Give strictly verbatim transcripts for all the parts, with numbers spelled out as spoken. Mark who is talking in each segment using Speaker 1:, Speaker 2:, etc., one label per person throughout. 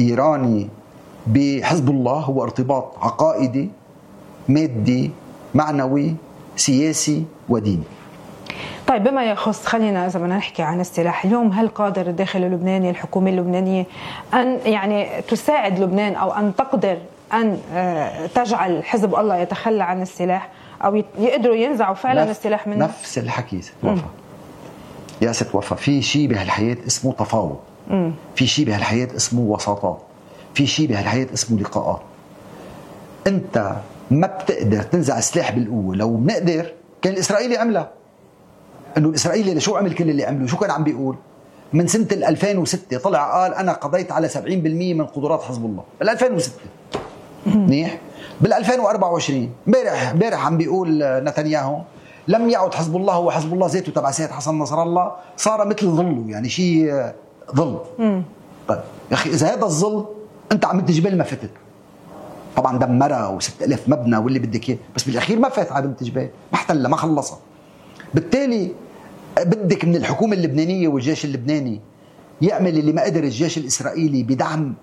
Speaker 1: الإيراني بحزب الله هو ارتباط عقائدي مادي معنوي سياسي وديني.
Speaker 2: طيب بما يخص، خلينا إذا بدنا نحكي عن السلاح اليوم، هل قادر الداخل اللبناني الحكومة اللبنانية أن يعني تساعد لبنان أو أن تقدر أن تجعل حزب الله يتخلى عن السلاح أو يقدروا ينزعوا فعلا نف... السلاح منه؟
Speaker 1: نفس الحكي ست وفا. يا ست وفا، في شيء بهالحياة اسمه تفاوض، مم. في شيء بهالحياة اسمه وساطات، في شيء بهالحياة اسمه لقاءات. أنت ما بتقدر تنزع السلاح بالقوة. لو بنقدر كان الإسرائيلي عمله. إنه الإسرائيلي شو عمل كل اللي عمله؟ شو كان عم بيقول؟ من سنة ألفين وستة طلع قال أنا قضيت على سبعين بالمئة من قدرات حزب الله بال ألفين وستة. منيح. بال ألفين وأربعة وعشرين امبارح امبارح عم بيقول نتنياهو لم يعد حزب الله هو حزب الله ذاته تبع سيد حسن نصر الله، صار مثل ظله، يعني شيء ظل. طيب يا أخي إذا هذا الظل أنت عم تجبل ما فتت، طبعا دمرها وستة آلاف مبنى واللي بدك اياه، بس بالاخير ما فات على بنت جبال، ما احتلها، ما خلصها. بالتالي بدك من الحكومه اللبنانيه والجيش اللبناني يعمل اللي ما قدر الجيش الاسرائيلي بدعم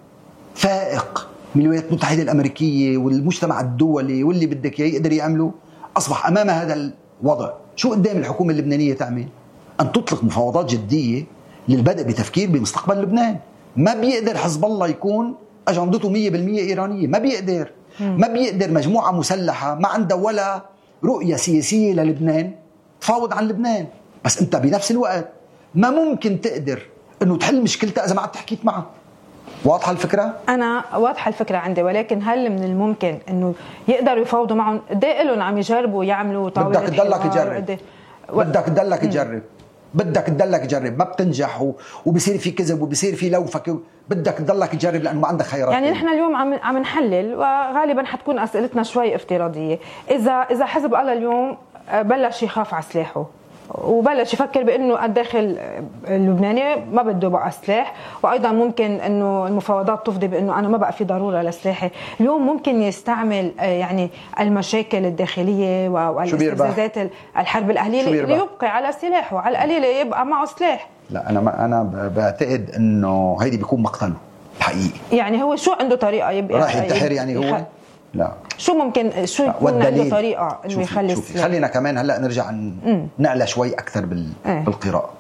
Speaker 1: فائق من الولايات المتحده الامريكيه والمجتمع الدولي واللي بدك اياه يقدر يعمله. اصبح امام هذا الوضع شو قدام الحكومه اللبنانيه تعمل؟ ان تطلق مفاوضات جديه للبدء بتفكير بمستقبل لبنان. ما بيقدر حزب الله يكون أجندته مية بالمية إيرانية، ما بيقدر. ما بيقدر مجموعة مسلحة ما عندها ولا رؤية سياسية للبنان تفاوض عن لبنان. بس أنت بنفس الوقت ما ممكن تقدر أنه تحل مشكلتها إذا ما عاد تحكيت معها. واضحة الفكرة؟
Speaker 2: أنا واضحة الفكرة عندي، ولكن هل من الممكن أنه يقدروا يفاوضوا معهم؟ قديه لهم عم يجربوا يعملوا طاولة
Speaker 1: بدك تضلك تجرب و... بدك تضلك تجرب بدك تضلك تجرب، ما بتنجح و... وبصير في كذب وبصير في لوفك، بدك تضلك تجرب لأنه ما عندك خيارات.
Speaker 2: يعني نحن اليوم عم عم نحلل، وغالبا حتكون أسئلتنا شوي افتراضية. إذا إذا حزب الله اليوم بلش يخاف على سلاحه وبلش يفكر بأنه الداخل اللبناني ما بده بقى سلاح، وأيضا ممكن أنه المفاوضات تفضي بأنه أنا ما بقى في ضرورة لسلاحي، اليوم ممكن يستعمل يعني المشاكل الداخلية والاستفزازات الحرب الأهلية ليبقى على سلاحه، على القليلة يبقى معه سلاح.
Speaker 1: لا أنا ما أنا بعتقد أنه هيدي بيكون مقتله الحقيقي.
Speaker 2: يعني هو شو عنده طريقة يبقى
Speaker 1: راح ينتحر يعني هو يخ... لا
Speaker 2: شو ممكن شو يكون عنده طريقة إنه يخلي السلاح؟
Speaker 1: خلينا كمان هلا نرجع نعلى شوي أكثر بال... اه. بالقراءة.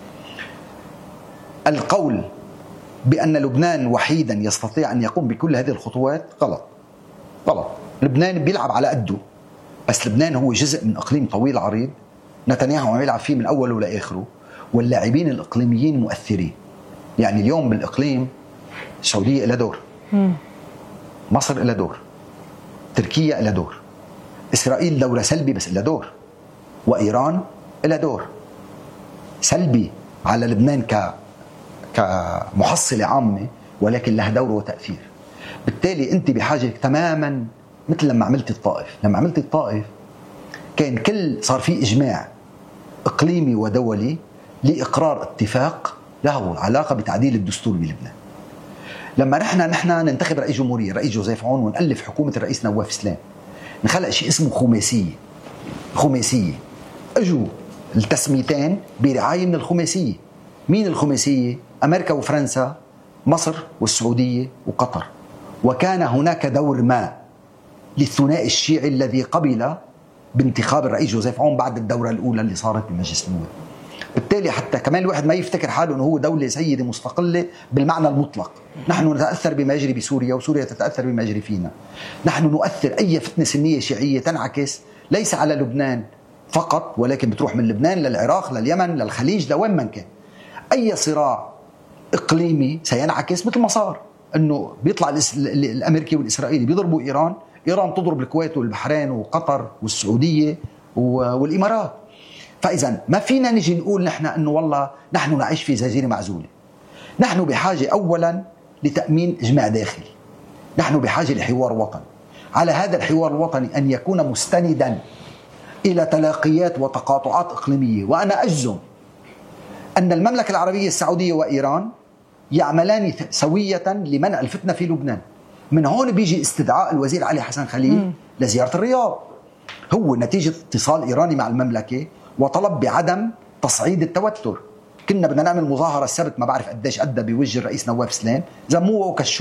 Speaker 1: القول بأن لبنان وحيدا يستطيع أن يقوم بكل هذه الخطوات غلط. غلط. لبنان بيلعب على قده، بس لبنان هو جزء من إقليم طويل عريض نتنياهو عم يلعب فيه من أوله لآخره، واللاعبين الإقليميين مؤثرين. يعني اليوم بالإقليم السعودية لها دور، مم. مصر لها دور، تركيا لها دور، إسرائيل دورة سلبي بس لها دور، وإيران لها دور سلبي على لبنان ك كمحصلة عامة، ولكن لها دور وتأثير. بالتالي أنت بحاجة تماما مثل لما عملت الطائف. لما عملت الطائف كان كل صار في إجماع إقليمي ودولي لإقرار اتفاق له علاقة بتعديل الدستور بلبنان. لما رحنا نحن ننتخب رئيس جمهورية الرئيس جوزيف عون ونألف حكومة الرئيس نواف سلام، نخلق شيء اسمه خماسية. خماسية اجوا التسميتين برعاية من الخماسية. مين الخماسية؟ أمريكا وفرنسا، مصر والسعودية وقطر. وكان هناك دور ما للثنائي الشيعي الذي قبل بانتخاب الرئيس جوزيف عون بعد الدورة الأولى اللي صارت بمجلس النواب. بالتالي حتى كمان الواحد ما يفتكر حاله أنه هو دولة سيدة مستقلة بالمعنى المطلق. نحن نتأثر بما يجري بسوريا وسوريا تتأثر بما يجري فينا. نحن نؤثر أي فتنة سنية شيعية تنعكس ليس على لبنان فقط، ولكن بتروح من لبنان للعراق لليمن للخليج لوين من كان. أي صراع إقليمي سينعكس مثل ما صار أنه بيطلع الأمريكي والإسرائيلي بيضربوا إيران، إيران تضرب الكويت والبحرين وقطر والسعودية والإمارات. فإذا ما فينا نجي نقول نحن أنه والله نحن نعيش في جزيرة معزولة. نحن بحاجة أولا لتأمين إجماع داخلي، نحن بحاجة لحوار وطني. على هذا الحوار الوطني أن يكون مستندا إلى تلاقيات وتقاطعات إقليمية. وأنا أجزم أن المملكة العربية السعودية وإيران يعملان سوية لمنع الفتنة في لبنان. من هون بيجي استدعاء الوزير علي حسن خليل م. لزيارة الرياض، هو نتيجة اتصال إيراني مع المملكة وطلب بعدم تصعيد التوتر. كنا بدنا نعمل مظاهرة السبت ما بعرف قديش أدى بوجه الرئيس نواف سلام، زموه وكشوه.